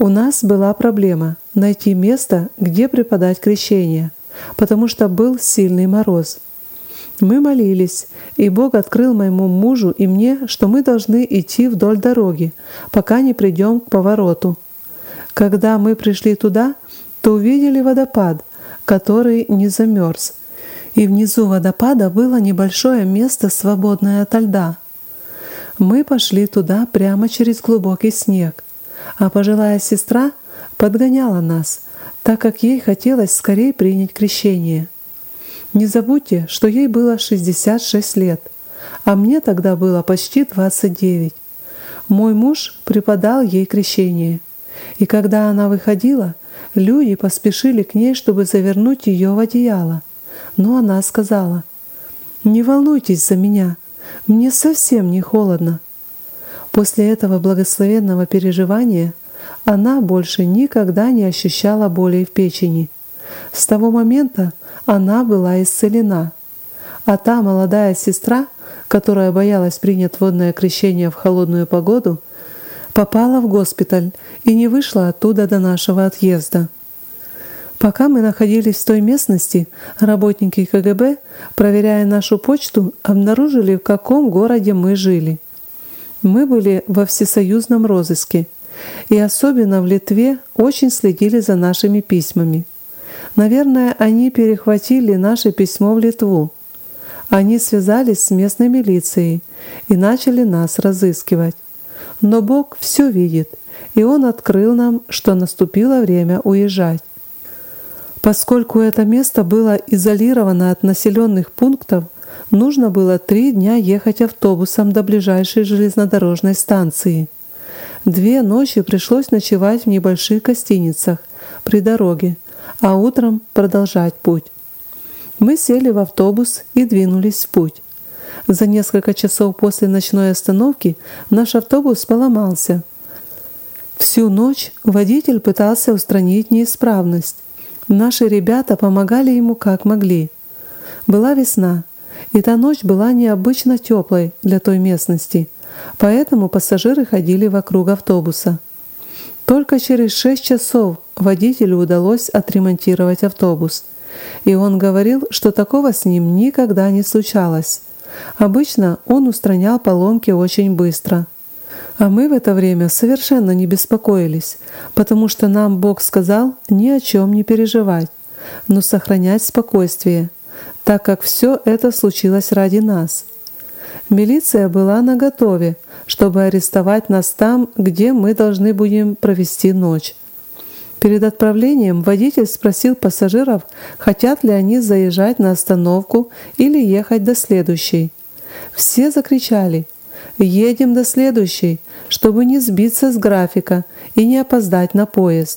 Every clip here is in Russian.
У нас была проблема найти место, где преподать крещение, потому что был сильный мороз. Мы молились, и Бог открыл моему мужу и мне, что мы должны идти вдоль дороги, пока не придем к повороту. Когда мы пришли туда, то увидели водопад, который не замерз. И внизу водопада было небольшое место, свободное ото льда. Мы пошли туда прямо через глубокий снег, а пожилая сестра подгоняла нас, так как ей хотелось скорее принять крещение. Не забудьте, что ей было 66 лет, а мне тогда было почти 29. Мой муж преподал ей крещение, и когда она выходила, люди поспешили к ней, чтобы завернуть ее в одеяло. Но она сказала: «Не волнуйтесь за меня, мне совсем не холодно». После этого благословенного переживания она больше никогда не ощущала боли в печени. С того момента она была исцелена. А та молодая сестра, которая боялась принять водное крещение в холодную погоду, попала в госпиталь и не вышла оттуда до нашего отъезда. Пока мы находились в той местности, работники КГБ, проверяя нашу почту, обнаружили, в каком городе мы жили. Мы были во всесоюзном розыске, и особенно в Литве очень следили за нашими письмами. Наверное, они перехватили наше письмо в Литву. Они связались с местной милицией и начали нас разыскивать. Но Бог все видит, и Он открыл нам, что наступило время уезжать. Поскольку это место было изолировано от населенных пунктов, нужно было 3 дня ехать автобусом до ближайшей железнодорожной станции. 2 ночи пришлось ночевать в небольших гостиницах при дороге, а утром продолжать путь. Мы сели в автобус и двинулись в путь. За несколько часов после ночной остановки наш автобус поломался. Всю ночь водитель пытался устранить неисправность. Наши ребята помогали ему как могли. Была весна, и та ночь была необычно теплой для той местности, поэтому пассажиры ходили вокруг автобуса. Только через 6 часов водителю удалось отремонтировать автобус, и он говорил, что такого с ним никогда не случалось. Обычно он устранял поломки очень быстро. А мы в это время совершенно не беспокоились, потому что нам Бог сказал ни о чем не переживать, но сохранять спокойствие, так как все это случилось ради нас. Милиция была наготове, чтобы арестовать нас там, где мы должны будем провести ночь. Перед отправлением водитель спросил пассажиров, хотят ли они заезжать на остановку или ехать до следующей. Все закричали: «Едем до следующей, чтобы не сбиться с графика и не опоздать на поезд».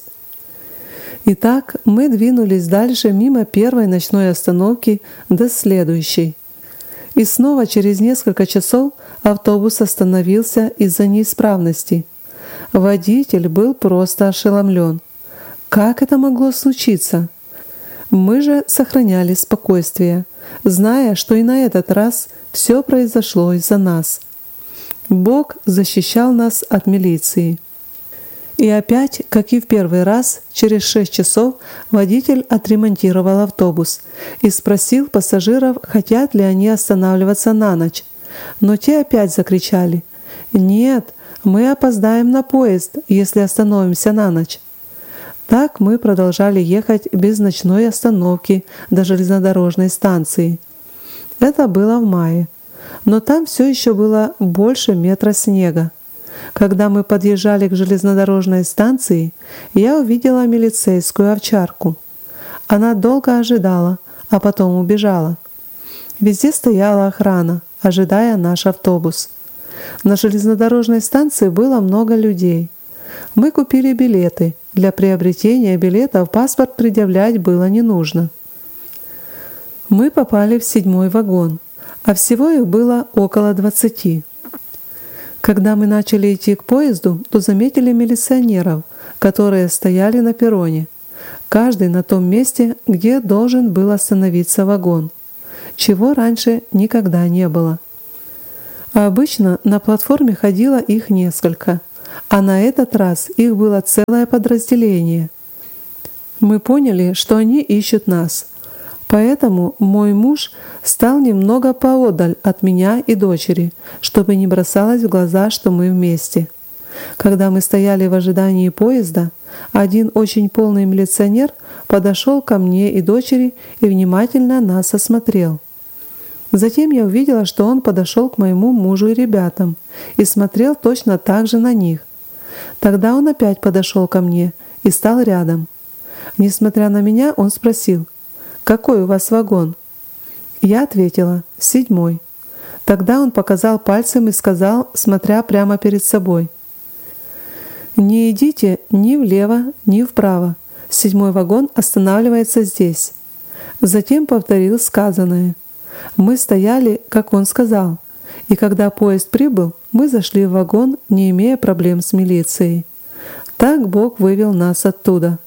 Итак, мы двинулись дальше мимо первой ночной остановки до следующей. И снова через несколько часов автобус остановился из-за неисправности. Водитель был просто ошеломлен. Как это могло случиться? Мы же сохраняли спокойствие, зная, что и на этот раз все произошло из-за нас. Бог защищал нас от милиции. И опять, как и в первый раз, через 6 часов водитель отремонтировал автобус и спросил пассажиров, хотят ли они останавливаться на ночь. Но те опять закричали: «Нет, мы опоздаем на поезд, если остановимся на ночь». Так мы продолжали ехать без ночной остановки до железнодорожной станции. Это было в мае, но там все еще было больше метра снега. Когда мы подъезжали к железнодорожной станции, я увидела милицейскую овчарку. Она долго ожидала, а потом убежала. Везде стояла охрана, ожидая наш автобус. На железнодорожной станции было много людей. Мы купили билеты. Для приобретения билетов паспорт предъявлять было не нужно. Мы попали в 7-й вагон, а всего их было около 20. Когда мы начали идти к поезду, то заметили милиционеров, которые стояли на перроне, каждый на том месте, где должен был остановиться вагон, чего раньше никогда не было. А обычно на платформе ходило их несколько, а на этот раз их было целое подразделение. Мы поняли, что они ищут нас. Поэтому мой муж стал немного поодаль от меня и дочери, чтобы не бросалось в глаза, что мы вместе. Когда мы стояли в ожидании поезда, один очень полный милиционер подошел ко мне и дочери и внимательно нас осмотрел. Затем я увидела, что он подошел к моему мужу и ребятам и смотрел точно так же на них. Тогда он опять подошел ко мне и стал рядом. Несмотря на меня, он спросил: «Какой у вас вагон?» Я ответила: «7». Тогда он показал пальцем и сказал, смотря прямо перед собой: «Не идите ни влево, ни вправо. 7-й вагон останавливается здесь». Затем повторил сказанное. Мы стояли, как он сказал, и когда поезд прибыл, мы зашли в вагон, не имея проблем с милицией. Так Бог вывел нас оттуда.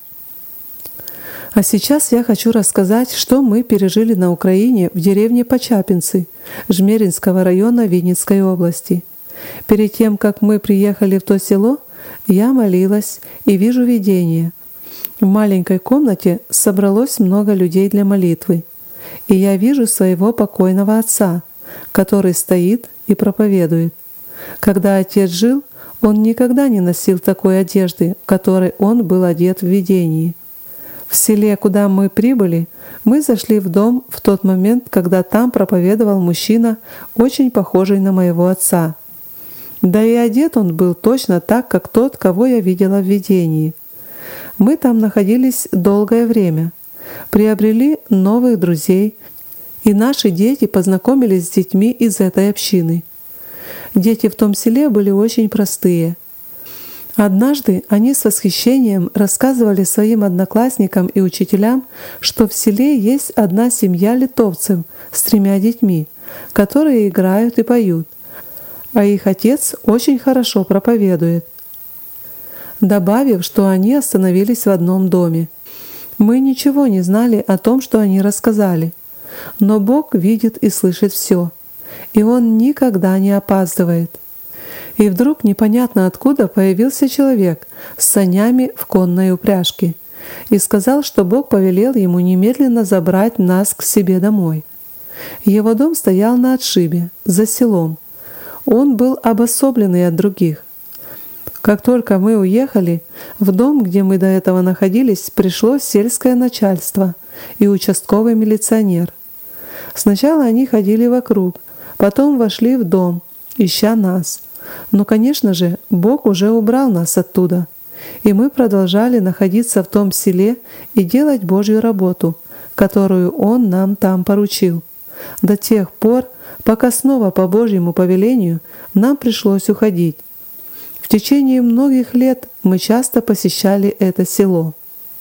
А сейчас я хочу рассказать, что мы пережили на Украине в деревне Почапинцы Жмеринского района Винницкой области. Перед тем, как мы приехали в то село, я молилась и вижу видение. В маленькой комнате собралось много людей для молитвы, и я вижу своего покойного отца, который стоит и проповедует. Когда отец жил, он никогда не носил такой одежды, в которой он был одет в видении. В селе, куда мы прибыли, мы зашли в дом в тот момент, когда там проповедовал мужчина, очень похожий на моего отца. Да и одет он был точно так, как тот, кого я видела в видении. Мы там находились долгое время, приобрели новых друзей, и наши дети познакомились с детьми из этой общины. Дети в том селе были очень простые. Однажды они с восхищением рассказывали своим одноклассникам и учителям, что в селе есть одна семья литовцев с 3 детьми, которые играют и поют, а их отец очень хорошо проповедует. Добавив, что они остановились в одном доме. Мы ничего не знали о том, что они рассказали, но Бог видит и слышит все, и Он никогда не опаздывает. И вдруг непонятно откуда появился человек с санями в конной упряжке и сказал, что Бог повелел ему немедленно забрать нас к себе домой. Его дом стоял на отшибе, за селом. Он был обособленный от других. Как только мы уехали, в дом, где мы до этого находились, пришло сельское начальство и участковый милиционер. Сначала они ходили вокруг, потом вошли в дом, ища нас. Но, конечно же, Бог уже убрал нас оттуда, и мы продолжали находиться в том селе и делать Божью работу, которую Он нам там поручил, до тех пор, пока снова по Божьему повелению нам пришлось уходить. В течение многих лет мы часто посещали это село.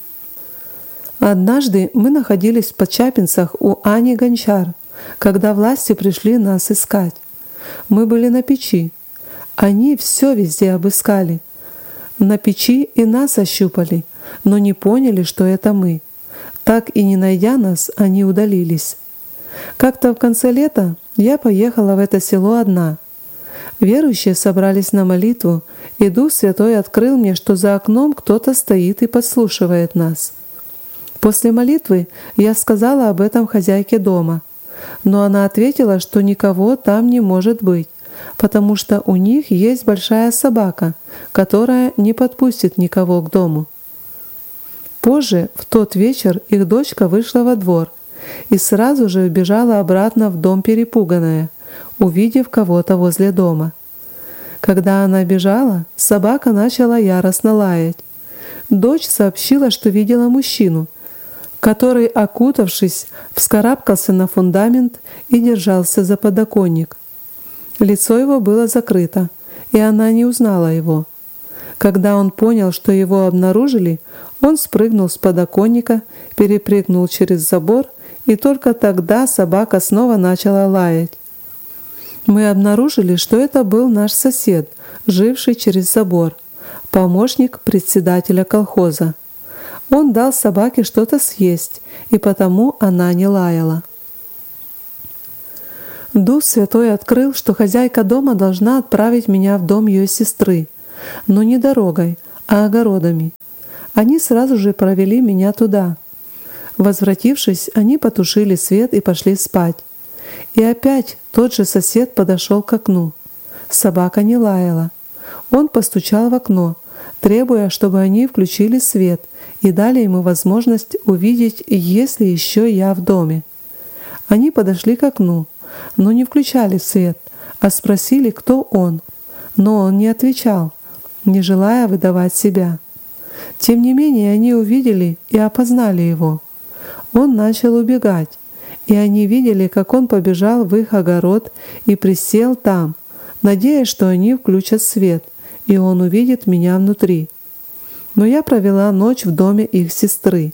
Однажды мы находились в Почапинцах у Ани Гончар, когда власти пришли нас искать. Мы были на печи. Они все везде обыскали. На печи и нас ощупали, но не поняли, что это мы. Так и не найдя нас, они удалились. Как-то в конце лета я поехала в это село одна. Верующие собрались на молитву, и Дух Святой открыл мне, что за окном кто-то стоит и подслушивает нас. После молитвы я сказала об этом хозяйке дома, но она ответила, что никого там не может быть, потому что у них есть большая собака, которая не подпустит никого к дому. Позже, в тот вечер, их дочка вышла во двор и сразу же убежала обратно в дом перепуганная, увидев кого-то возле дома. Когда она бежала, собака начала яростно лаять. Дочь сообщила, что видела мужчину, который, окутавшись, вскарабкался на фундамент и держался за подоконник. Лицо его было закрыто, и она не узнала его. Когда он понял, что его обнаружили, он спрыгнул с подоконника, перепрыгнул через забор, и только тогда собака снова начала лаять. Мы обнаружили, что это был наш сосед, живший через забор, помощник председателя колхоза. Он дал собаке что-то съесть, и потому она не лаяла. Дух Святой открыл, что хозяйка дома должна отправить меня в дом ее сестры, но не дорогой, а огородами. Они сразу же провели меня туда. Возвратившись, они потушили свет и пошли спать. И опять тот же сосед подошел к окну. Собака не лаяла. Он постучал в окно, требуя, чтобы они включили свет и дали ему возможность увидеть, есть ли еще я в доме. Они подошли к окну, но не включали свет, а спросили, кто он. Но он не отвечал, не желая выдавать себя. Тем не менее, они увидели и опознали его. Он начал убегать, и они видели, как он побежал в их огород и присел там, надеясь, что они включат свет, и он увидит меня внутри. Но я провела ночь в доме их сестры.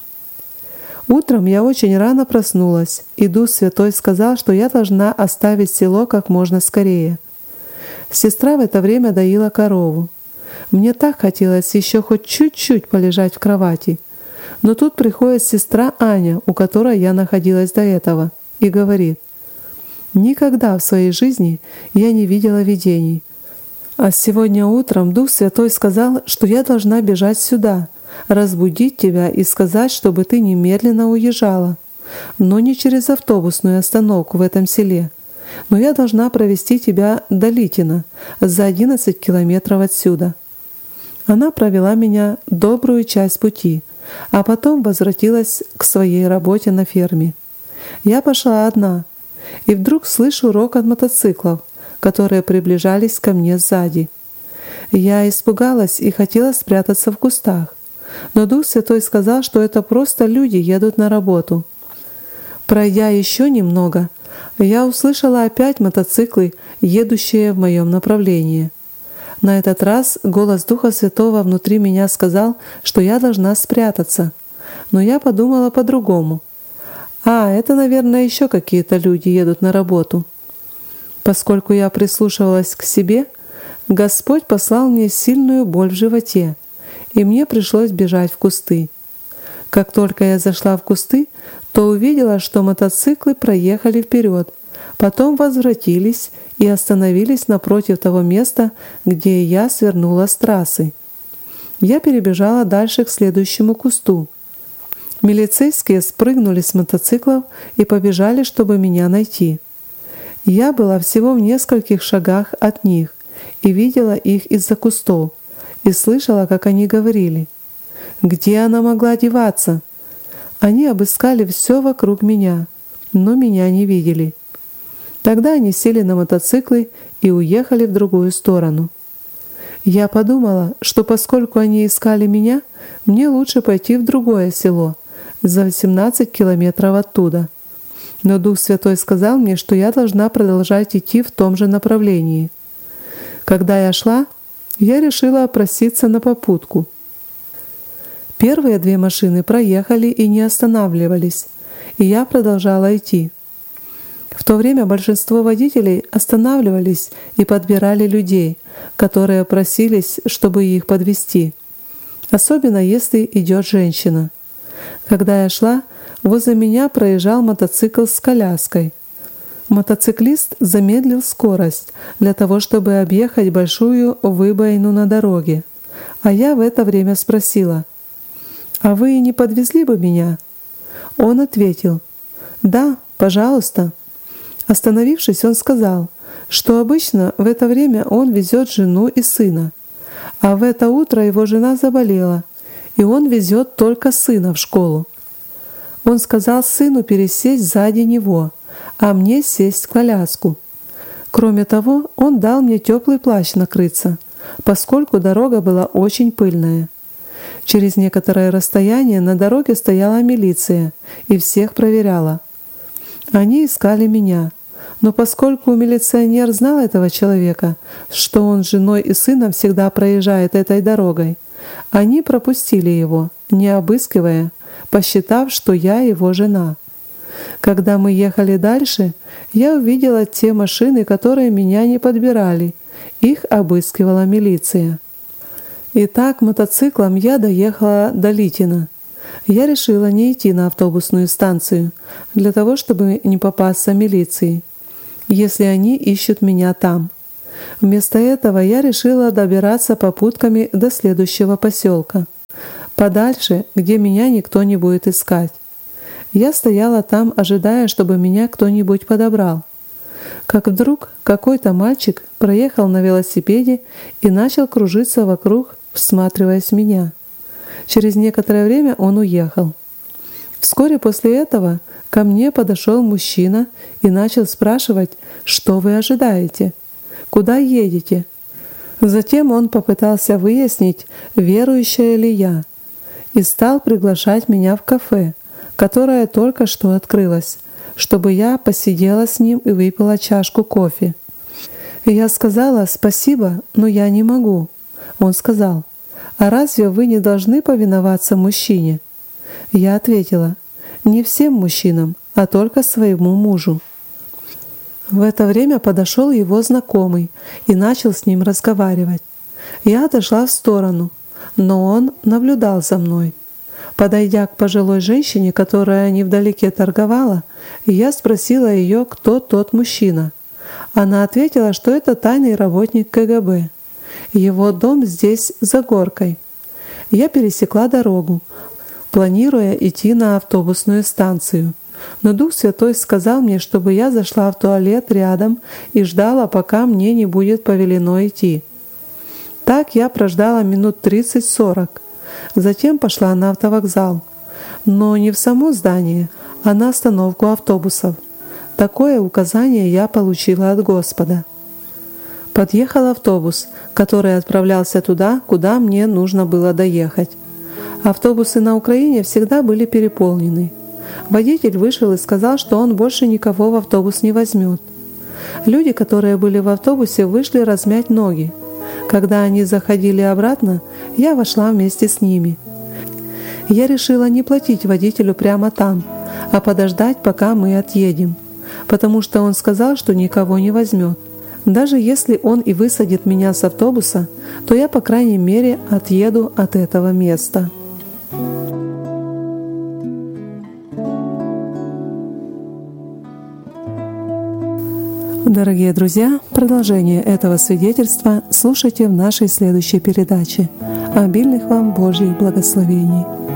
Утром я очень рано проснулась, и Дух Святой сказал, что я должна оставить село как можно скорее. Сестра в это время доила корову. Мне так хотелось еще хоть чуть-чуть полежать в кровати. Но тут приходит сестра Аня, у которой я находилась до этого, и говорит: «Никогда в своей жизни я не видела видений. А сегодня утром Дух Святой сказал, что я должна бежать сюда, разбудить тебя и сказать, чтобы ты немедленно уезжала. Но не через автобусную остановку в этом селе. Но я должна провести тебя до Литина, за 11 километров отсюда». Она провела меня добрую часть пути, а потом возвратилась к своей работе на ферме. Я пошла одна, и вдруг слышу рокот мотоциклов, которые приближались ко мне сзади. Я испугалась и хотела спрятаться в кустах, но Дух Святой сказал, что это просто люди едут на работу. Пройдя еще немного, я услышала опять мотоциклы, едущие в моем направлении. На этот раз голос Духа Святого внутри меня сказал, что я должна спрятаться. Но я подумала по-другому. Это, наверное, еще какие-то люди едут на работу. Поскольку я прислушивалась к себе, Господь послал мне сильную боль в животе, и мне пришлось бежать в кусты. Как только я зашла в кусты, то увидела, что мотоциклы проехали вперед, потом возвратились и остановились напротив того места, где я свернула с трассы. Я перебежала дальше к следующему кусту. Милицейские спрыгнули с мотоциклов и побежали, чтобы меня найти. Я была всего в нескольких шагах от них и видела их из-за кустов, и слышала, как они говорили: «Где она могла деваться?» Они обыскали все вокруг меня, но меня не видели. Тогда они сели на мотоциклы и уехали в другую сторону. Я подумала, что поскольку они искали меня, мне лучше пойти в другое село, за 18 километров оттуда. Но Дух Святой сказал мне, что я должна продолжать идти в том же направлении. Когда я шла, я решила проситься на попутку. Первые 2 машины проехали и не останавливались, и я продолжала идти. В то время большинство водителей останавливались и подбирали людей, которые просились, чтобы их подвезти, особенно если идет женщина. Когда я шла, возле меня проезжал мотоцикл с коляской. Мотоциклист замедлил скорость для того, чтобы объехать большую выбоину на дороге, а я в это время спросила: «А вы не подвезли бы меня?» Он ответил: «Да, пожалуйста». Остановившись, он сказал, что обычно в это время он везет жену и сына, а в это утро его жена заболела, и он везет только сына в школу. Он сказал сыну пересесть сзади него, а мне сесть в коляску. Кроме того, он дал мне теплый плащ накрыться, поскольку дорога была очень пыльная. Через некоторое расстояние на дороге стояла милиция и всех проверяла. Они искали меня, но поскольку милиционер знал этого человека, что он с женой и сыном всегда проезжает этой дорогой, они пропустили его, не обыскивая, посчитав, что я его жена. Когда мы ехали дальше, я увидела те машины, которые меня не подбирали. Их обыскивала милиция. Итак, мотоциклом я доехала до Литина. Я решила не идти на автобусную станцию, для того, чтобы не попасться милиции, если они ищут меня там. Вместо этого я решила добираться попутками до следующего поселка, подальше, где меня никто не будет искать. Я стояла там, ожидая, чтобы меня кто-нибудь подобрал. Как вдруг какой-то мальчик проехал на велосипеде и начал кружиться вокруг, всматриваясь в меня. Через некоторое время он уехал. Вскоре после этого ко мне подошел мужчина и начал спрашивать, что вы ожидаете, куда едете. Затем он попытался выяснить, верующая ли я, и стал приглашать меня в кафе, которое только что открылось, чтобы я посидела с ним и выпила чашку кофе. Я сказала «спасибо, но я не могу». Он сказал: «А разве вы не должны повиноваться мужчине?» Я ответила: «Не всем мужчинам, а только своему мужу». В это время подошел его знакомый и начал с ним разговаривать. Я отошла в сторону, но он наблюдал за мной. Подойдя к пожилой женщине, которая невдалеке торговала, я спросила ее, кто тот мужчина. Она ответила, что это тайный работник КГБ. Его дом здесь за горкой. Я пересекла дорогу, планируя идти на автобусную станцию. Но Дух Святой сказал мне, чтобы я зашла в туалет рядом и ждала, пока мне не будет повелено идти. Так я прождала минут 30-40. Затем пошла на автовокзал. Но не в само здание, а на остановку автобусов. Такое указание я получила от Господа. Подъехал автобус, который отправлялся туда, куда мне нужно было доехать. Автобусы на Украине всегда были переполнены. Водитель вышел и сказал, что он больше никого в автобус не возьмет. Люди, которые были в автобусе, вышли размять ноги. Когда они заходили обратно, я вошла вместе с ними. Я решила не платить водителю прямо там, а подождать, пока мы отъедем, потому что он сказал, что никого не возьмет. Даже если он и высадит меня с автобуса, то я, по крайней мере, отъеду от этого места. Дорогие друзья, продолжение этого свидетельства слушайте в нашей следующей передаче. Обильных вам Божьих благословений!